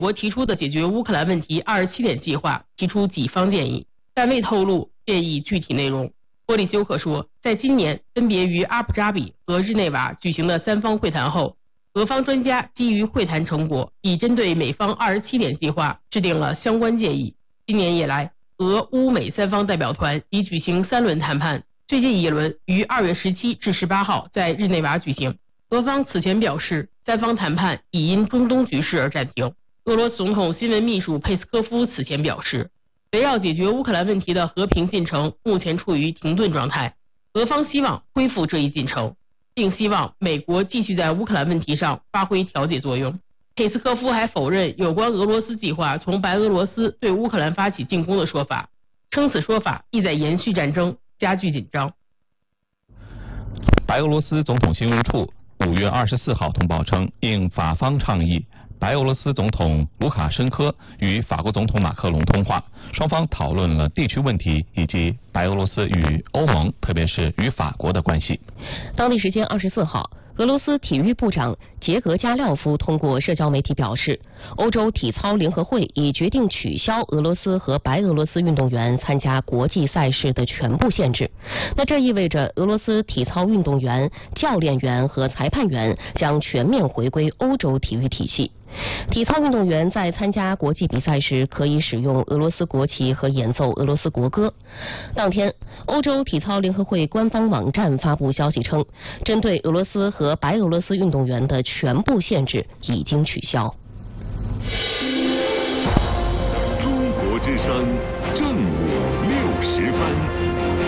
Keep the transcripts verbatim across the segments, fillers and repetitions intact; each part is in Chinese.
国提出的解决乌克兰问题二十七点计划提出几方建议，但未透露建议具体内容。波利修克说，在今年分别于阿布扎比和日内瓦举行的三方会谈后，俄方专家基于会谈成果，已针对美方二十七点计划制定了相关建议。今年以来，俄乌美三方代表团已举行三轮谈判，最近一轮于二月十七至十八号在日内瓦举行。俄方此前表示，三方谈判已因中东局势而暂停。俄罗斯总统新闻秘书佩斯科夫此前表示，围绕解决乌克兰问题的和平进程目前处于停顿状态，俄方希望恢复这一进程，并希望美国继续在乌克兰问题上发挥调解作用。佩斯科夫还否认有关俄罗斯计划从白俄罗斯对乌克兰发起进攻的说法，称此说法意在延续战争，加剧紧张。 白俄罗斯总统新闻处五月二十四号通报称，应法方倡议，白俄罗斯总统卢卡申科与法国总统马克龙通话，双方讨论了地区问题以及白俄罗斯与欧盟，特别是与法国的关系。 当地时间二十四号，俄罗斯体育部长杰格加廖夫通过社交媒体表示，欧洲体操联合会已决定取消俄罗斯和白俄罗斯运动员参加国际赛事的全部限制。那这意味着俄罗斯体操运动员、教练员和裁判员将全面回归欧洲体育体系。体操运动员在参加国际比赛时可以使用俄罗斯国旗和演奏俄罗斯国歌。当天，欧洲体操联合会官方网站发布消息称，针对俄罗斯和白俄罗斯运动员的全部限制已经取消。 中国之声正午六十分。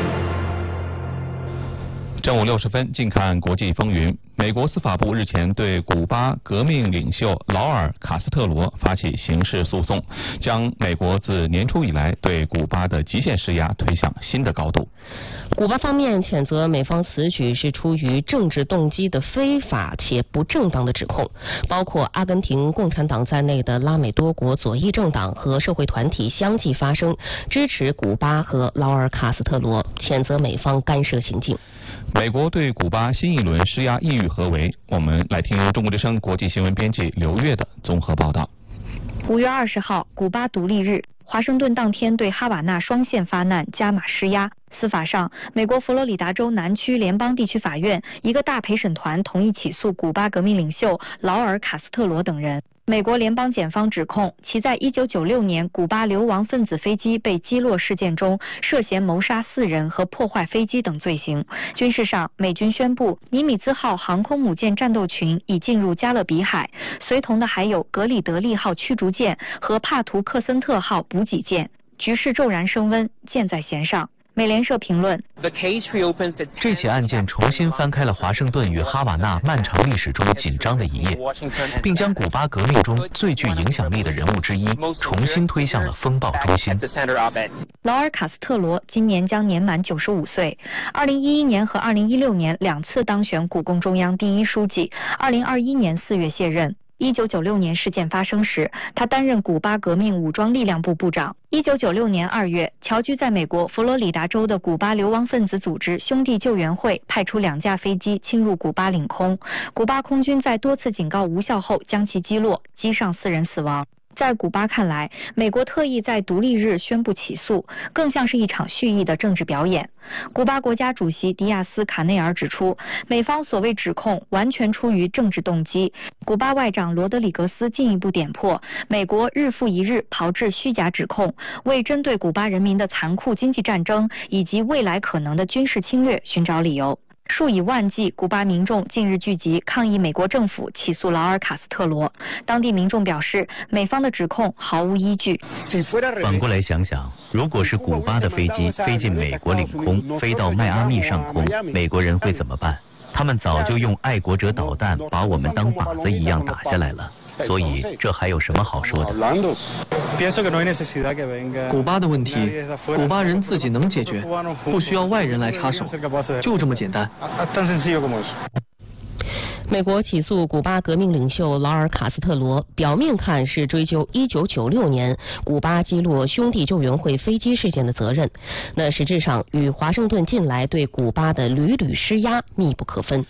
正午六十分，近看国际风云。美国司法部日前对古巴革命领袖劳尔·卡斯特罗发起刑事诉讼，将美国自年初以来对古巴的极限施压推向新的高度。 古巴方面谴责美方此举是出于政治动机的非法且不正当的指控，包括阿根廷共产党在内的拉美多国左翼政党和社会团体相继发声，支持古巴和劳尔·卡斯特罗，谴责美方干涉行径。 美国对古巴新一轮施压意欲何为？我们来听由中国之声国际新闻编辑刘越的综合报道。 五月二十号，古巴独立日，华盛顿当天对哈瓦那双线发难加码施压。司法上，美国佛罗里达州南区联邦地区法院一个大陪审团同意起诉古巴革命领袖劳尔·卡斯特罗等人。美国联邦检方指控其在一九九六年古巴流亡分子飞机被击落事件中涉嫌谋杀四人和破坏飞机等罪行。军事上，美军宣布尼米兹号航空母舰战斗群已进入加勒比海，随同的还有格里德利号驱逐舰和帕图克森特号补给舰。局势骤然升温，箭在弦上。美联社评论： 这起案件重新翻开了华盛顿与哈瓦那漫长历史中紧张的一页，并将古巴革命中最具影响力的人物之一重新推向了风暴中心。 劳尔·卡斯特罗今年将年满九十五岁，二零一一年和二零一六年两次当选古共中央第一书记，二零二一年四月卸任。一九九六年事件发生时，他担任古巴革命武装力量部部长。一九九六年二月，侨居在美国佛罗里达州的古巴流亡分子组织兄弟救援会派出两架飞机侵入古巴领空，古巴空军在多次警告无效后将其击落，机上四人死亡。在古巴看来，美国特意在独立日宣布起诉，更像是一场蓄意的政治表演。古巴国家主席迪亚斯卡内尔指出，美方所谓指控完全出于政治动机。古巴外长罗德里格斯进一步点破，美国日复一日炮制虚假指控，为针对古巴人民的残酷经济战争以及未来可能的军事侵略寻找理由。数以万计古巴民众近日聚集抗议美国政府起诉劳尔·卡斯特罗。当地民众表示，美方的指控毫无依据。 反过来想想，如果是古巴的飞机飞进美国领空，飞到迈阿密上空，美国人会怎么办？他们早就用爱国者导弹把我们当靶子一样打下来了。所以这还有什么好说的？ 古巴的问题，古巴人自己能解决，不需要外人来插手，就这么简单。 美国起诉古巴革命领袖劳尔·卡斯特罗，表面看是追究一九九六年古巴击落兄弟救援会飞机事件的责任，那实质上与华盛顿近来对古巴的屡屡施压密不可分。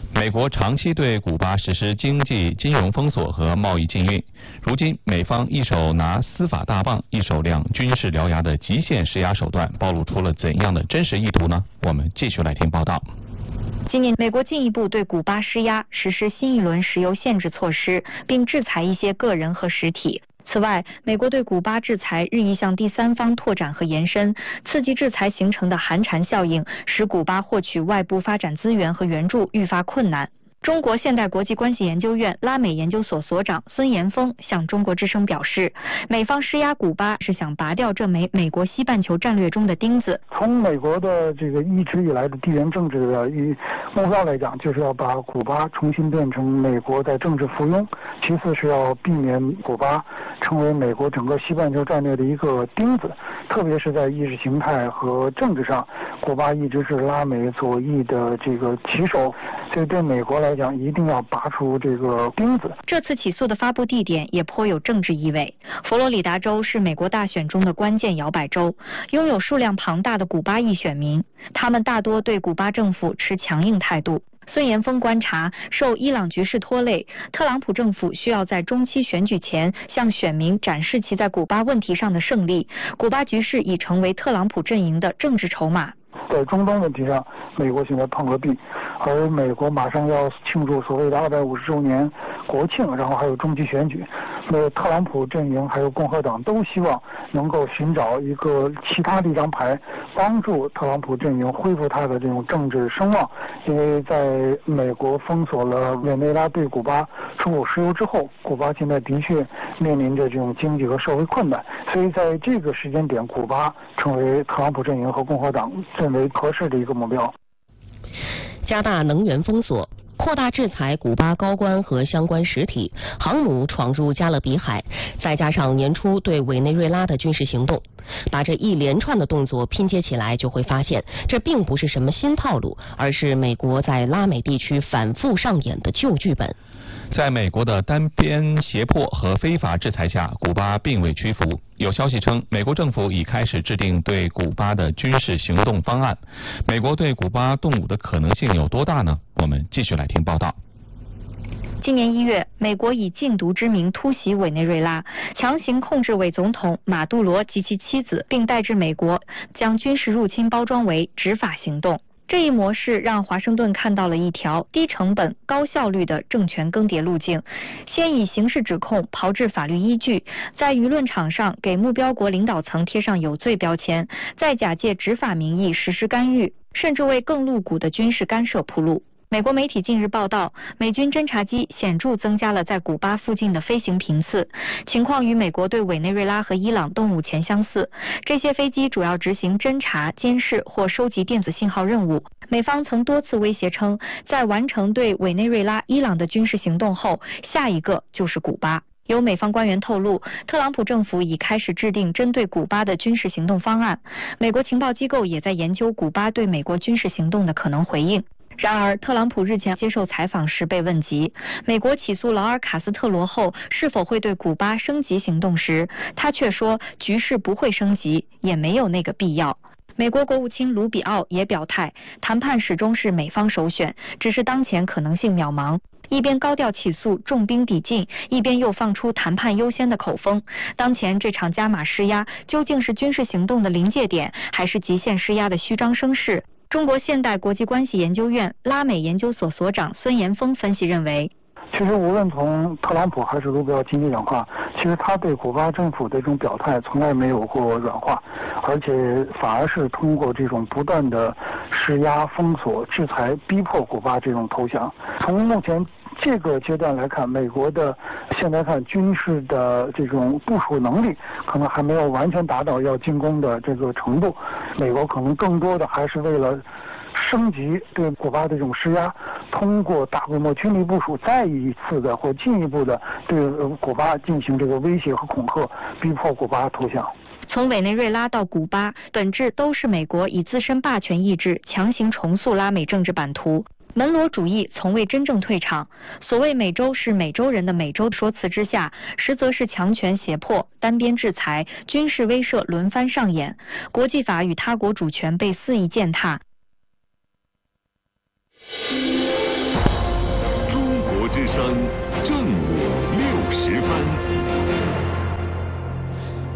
美国长期对古巴实施经济、金融封锁和贸易禁运，如今美方一手拿司法大棒，一手亮军事獠牙的极限施压手段，暴露出了怎样的真实意图呢？我们继续来听报道。 今年，美国进一步对古巴施压，实施新一轮石油限制措施，并制裁一些个人和实体。此外，美国对古巴制裁日益向第三方拓展和延伸，刺激制裁形成的寒蝉效应，使古巴获取外部发展资源和援助愈发困难。中国现代国际关系研究院拉美研究所所长孙延峰向中国之声表示，美方施压古巴是想拔掉这枚美国西半球战略中的钉子。 从美国的这个一直以来的地缘政治的一目标来讲，就是要把古巴重新变成美国的政治附庸，其次是要避免古巴成为美国整个西半球战略的一个钉子，特别是在意识形态和政治上，古巴一直是拉美左翼的这个旗手，所以对美国来讲一定要拔出这个钉子。 这次起诉的发布地点也颇有政治意味，佛罗里达州是美国大选中的关键摇摆州，拥有数量庞大的古巴裔选民，他们大多对古巴政府持强硬态度。孙延峰观察，受伊朗局势拖累，特朗普政府需要在中期选举前向选民展示其在古巴问题上的胜利。古巴局势已成为特朗普阵营的政治筹码。 在中东问题上，美国现在碰了壁，而美国马上要庆祝所谓的二百五十周年国庆，然后还有中期选举，那特朗普阵营还有共和党都希望能够寻找一个其他的一张牌，帮助特朗普阵营恢复他的这种政治声望。因为在美国封锁了委内瑞拉对古巴出口石油之后，古巴现在的确面临着这种经济和社会困难，所以在这个时间点，古巴成为特朗普阵营和共和党认为合适的一个目标。 加大能源封锁，扩大制裁古巴高官和相关实体，航母闯入加勒比海，再加上年初对委内瑞拉的军事行动，把这一连串的动作拼接起来，就会发现这并不是什么新套路，而是美国在拉美地区反复上演的旧剧本。 在美国的单边胁迫和非法制裁下，古巴并未屈服。有消息称，美国政府已开始制定对古巴的军事行动方案。美国对古巴动武的可能性有多大呢？我们继续来听报道。 今年一月，美国以禁毒之名突袭委内瑞拉，强行控制伪总统马杜罗及其妻子，并带至美国，将军事入侵包装为执法行动。这一模式让华盛顿看到了一条低成本、高效率的政权更迭路径：先以刑事指控炮制法律依据，在舆论场上给目标国领导层贴上有罪标签，再假借执法名义实施干预，甚至为更露骨的军事干涉铺路。美国媒体近日报道，美军侦察机显著增加了在古巴附近的飞行频次，情况与美国对委内瑞拉和伊朗动武前相似。这些飞机主要执行侦察、监视或收集电子信号任务。美方曾多次威胁称，在完成对委内瑞拉、伊朗的军事行动后，下一个就是古巴。有美方官员透露，特朗普政府已开始制定针对古巴的军事行动方案，美国情报机构也在研究古巴对美国军事行动的可能回应。然而，特朗普日前接受采访时被问及美国起诉劳尔·卡斯特罗后是否会对古巴升级行动时，他却说局势不会升级，也没有那个必要。美国国务卿卢比奥也表态，谈判始终是美方首选，只是当前可能性渺茫。一边高调起诉重兵抵近，一边又放出谈判优先的口风。当前这场加码施压，究竟是军事行动的临界点，还是极限施压的虚张声势？中国现代国际关系研究院拉美研究所所长孙延峰分析认为， 其实无论从特朗普还是卢比奥经济软化，其实他对古巴政府的这种表态从来没有过软化，而且反而是通过这种不断的施压、封锁、制裁，逼迫古巴这种投降。从目前这个阶段来看，美国的现在看军事的这种部署能力可能还没有完全达到要进攻的这个程度，美国可能更多的还是为了升级对古巴的这种施压，通过大规模军力部署，再一次的或进一步的对古巴进行这个威胁和恐吓，逼迫古巴投降。 从委内瑞拉到古巴，本质都是美国以自身霸权意志强行重塑拉美政治版图。门罗主义从未真正退场，所谓美洲是美洲人的美洲说辞之下，实则是强权胁迫、单边制裁、军事威慑轮番上演，国际法与他国主权被肆意践踏。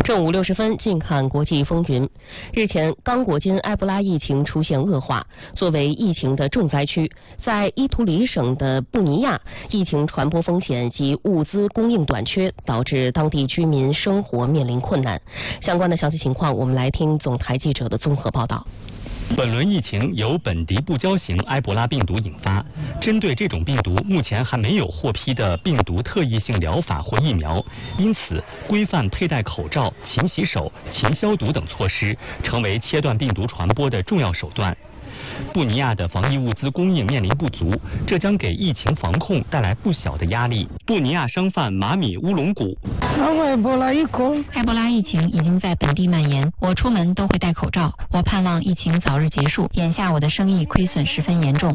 正午六十分，近看国际风云。日前，刚果金埃博拉疫情出现恶化，作为疫情的重灾区，在伊图里省的布尼亚，疫情传播风险及物资供应短缺，导致当地居民生活面临困难。相关的详细情况，我们来听总台记者的综合报道。 本轮疫情由本地布胶型埃博拉病毒引发，针对这种病毒，目前还没有获批的病毒特异性疗法或疫苗，因此规范佩戴口罩、勤洗手、勤消毒等措施，成为切断病毒传播的重要手段。布尼亚的防疫物资供应面临不足，这将给疫情防控带来不小的压力。布尼亚商贩马米乌龙古， 埃博拉疫情已经在本地蔓延，我出门都会戴口罩。我盼望疫情早日结束，眼下我的生意亏损十分严重。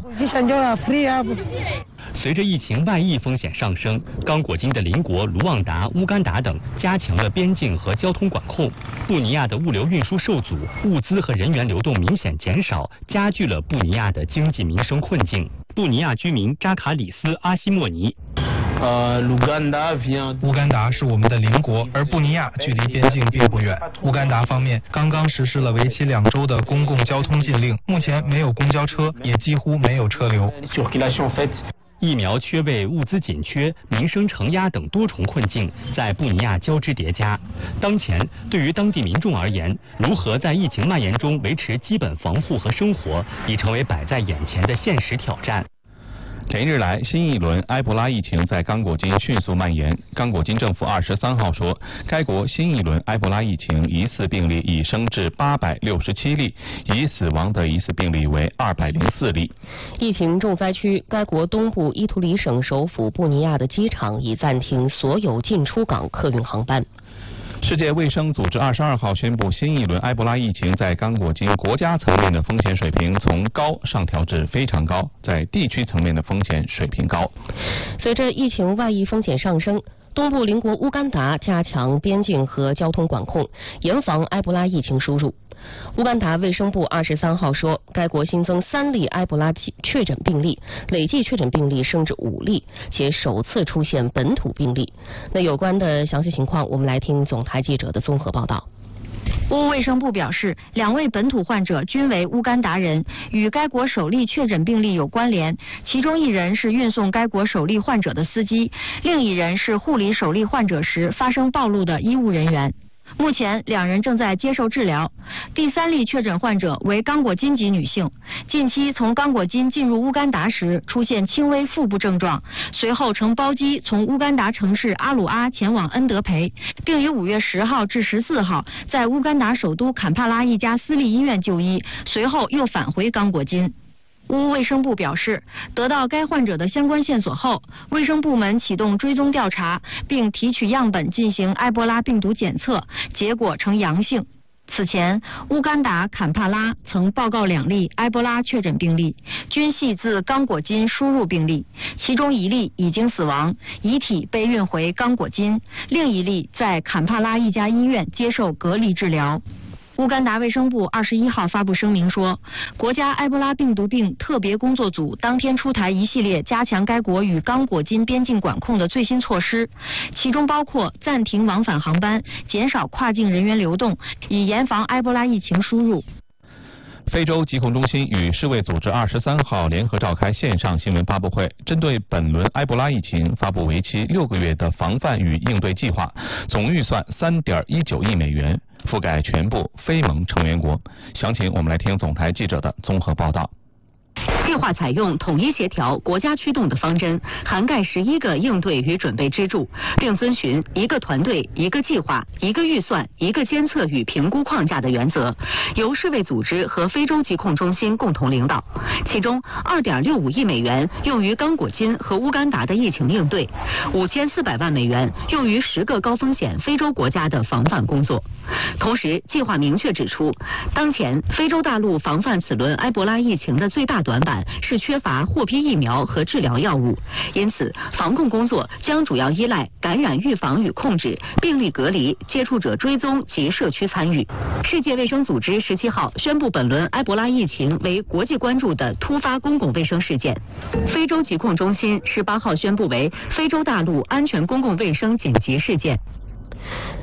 随着疫情外溢风险上升，刚果金的邻国卢旺达、乌干达等加强了边境和交通管控。布尼亚的物流运输受阻，物资和人员流动明显减少，加剧了布尼亚的经济民生困境。布尼亚居民扎卡里斯·阿西莫尼。 呃，乌干达乌干达是我们的邻国，而布尼亚距离边境并不远。乌干达方面刚刚实施了为期两周的公共交通禁令，目前没有公交车，也几乎没有车流。 疫苗缺位、物资紧缺、民生承压等多重困境在布尼亚交织叠加。当前，对于当地民众而言，如何在疫情蔓延中维持基本防护和生活，已成为摆在眼前的现实挑战。 连日来，新一轮埃博拉疫情在刚果金迅速蔓延。刚果金政府二十三号说，该国新一轮埃博拉疫情疑似病例已升至八百六十七例，已死亡的疑似病例为二百零四例。 疫情重灾区，该国东部伊图里省首府布尼亚的机场已暂停所有进出港客运航班。 世界卫生组织二十二号宣布，新一轮埃博拉疫情在刚果金国家层面的风险水平从高上调至非常高，在地区层面的风险水平高。 随着疫情外溢风险上升，东部邻国乌干达加强边境和交通管控，严防埃博拉疫情输入。乌干达卫生部二十三号说，该国新增三例埃博拉确诊病例，累计确诊病例升至五例，且首次出现本土病例。那有关的详细情况，我们来听总台记者的综合报道。 乌卫生部表示，两位本土患者均为乌干达人，与该国首例确诊病例有关联。其中一人是运送该国首例患者的司机，另一人是护理首例患者时发生暴露的医务人员。目前两人正在接受治疗。第三例确诊患者为刚果金籍女性，近期从刚果金进入乌干达时出现轻微腹部症状，随后乘包机从乌干达城市阿鲁阿前往恩德培，并于五月十号至十四号在乌干达首都坎帕拉一家私立医院就医，随后又返回刚果金。乌卫生部表示，得到该患者的相关线索后，卫生部门启动追踪调查，并提取样本进行埃博拉病毒检测，结果呈阳性。此前，乌干达坎帕拉曾报告两例埃博拉确诊病例，均系自刚果金输入病例，其中一例已经死亡，遗体被运回刚果金，另一例在坎帕拉一家医院接受隔离治疗。乌干达卫生部二十一号发布声明说，国家埃博拉病毒病特别工作组当天出台一系列加强该国与刚果金边境管控的最新措施，其中包括暂停往返航班，减少跨境人员流动，以严防埃博拉疫情输入。 非洲疾控中心与世卫组织二十三号联合召开线上新闻发布会，针对本轮埃博拉疫情发布为期六个月的防范与应对计划，总预算三点一九亿美元，覆盖全部非盟成员国。详情我们来听总台记者的综合报道。 计划采用统一协调、国家驱动的方针，涵盖十一个应对与准备支柱，并遵循一个团队、一个计划、一个预算、一个监测与评估框架的原则，由世卫组织和非洲疾控中心共同领导。其中，二点六五亿美元用于刚果金和乌干达的疫情应对，五千四百万美元用于十个高风险非洲国家的防范工作。同时，计划明确指出，当前非洲大陆防范此轮埃博拉疫情的最大短板是缺乏获批疫苗和治疗药物，因此防控工作将主要依赖感染预防与控制、病例隔离、接触者追踪及社区参与。世界卫生组织十七号宣布本轮埃博拉疫情为国际关注的突发公共卫生事件，非洲疾控中心十八号宣布为非洲大陆安全公共卫生紧急事件。